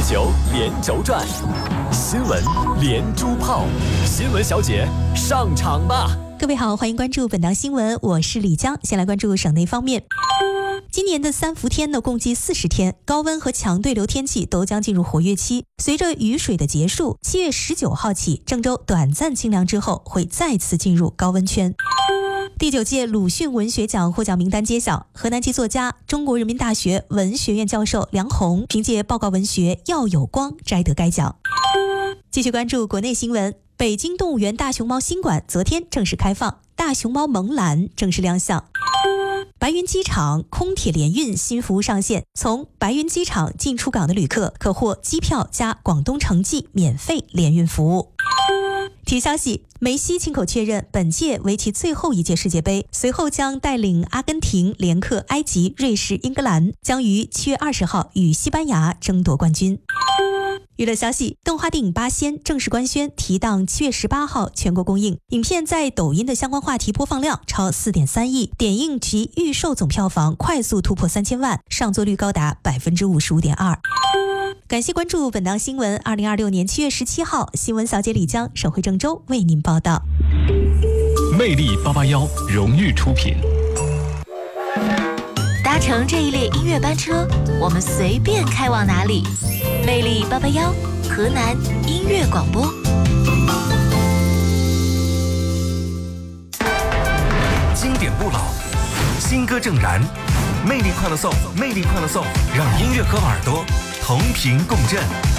球连轴转，新闻连珠炮，新闻小姐上场吧！ 各位好，欢迎关注本档新闻，我是李江。先来关注省内方面。今年的3伏天呢，共计40天，高温和强对流天气都将进入活跃期。随着雨水的结束，7月19号起，郑州短暂清凉之后，会再次进入高温圈。第9届鲁迅文学奖获奖名单揭晓，河南籍作家、中国人民大学文学院教授梁鸿凭借报告文学《要有光》摘得该奖。继续关注国内新闻。北京动物园大熊猫新馆昨天正式开放，大熊猫萌兰正式亮相。白云机场空铁联运新服务上线，从白云机场进出港的旅客可获机票加广东城际免费联运服务。体育消息，梅西亲口确认本届为其最后一届世界杯，随后将带领阿根廷连克埃及、瑞士、英格兰，将于7月20号与西班牙争夺冠军。娱乐消息，动画电影《八仙》正式官宣，提档7月18号全国公映。影片在抖音的相关话题播放量超4.3亿，点映及预售总票房快速突破3000万，上座率高达55.2%。感谢关注本档新闻。2026年7月17号，新闻小姐李江省会郑州为您报道。 魅力881荣誉出品。 搭乘这一列音乐班车，我们随便开往哪里？魅力881，河南音乐广播。 经典不老，新歌正燃，魅力快乐颂，魅力快乐颂，让音乐和耳朵同频共振。